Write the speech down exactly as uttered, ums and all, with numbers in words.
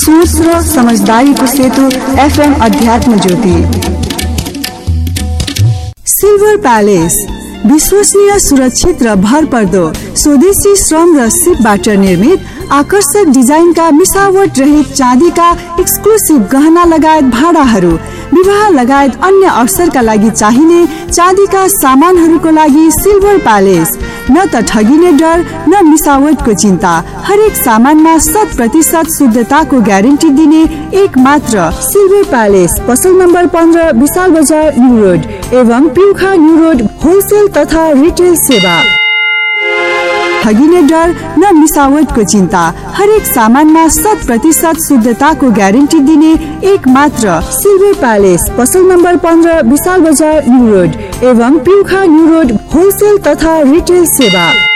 सोच र समझदारीको सेतु एफएम अध्यात्म ज्योति। सिल्भर प्यालेस विश्वसनीय, सुरक्षित र भरपर्दो स्वदेशी श्रम र सिपबाट निर्मित आकर्षक डिजाइनका मिसावट रहित चाँदीका एक्सक्लुसिभ गहना लगायत भाडाहरू, विवाह लगायत अन्य अवसरका लागि चाहिने चाँदीका सामानहरूको लागि सिल्भर प्यालेस। न त ठगिने डर न मिसावटको चिन्ता, हरेक सामानमा शत प्रतिशत शुद्धताको ग्यारेन्टी दिने एक मात्र सिल्भर प्यालेस। पसल नम्बर पन्ध्र विशाल बजार न्यू रोड एवं पिउखा न्यू रोड, होलसेल तथा रिटेल सेवा। ठगिने डर न मिसावटको चिन्ता, हरेक सामानमा शत प्रतिशत शुद्धताको ग्यारेन्टी दिने एक मात्र सिल्भर प्यालेस। पसल नम्बर पन्ध्र विशाल बजार न्यू रोड एवं पिउखा न्यू रोड, होलसेल तथा रिटेल सेवा।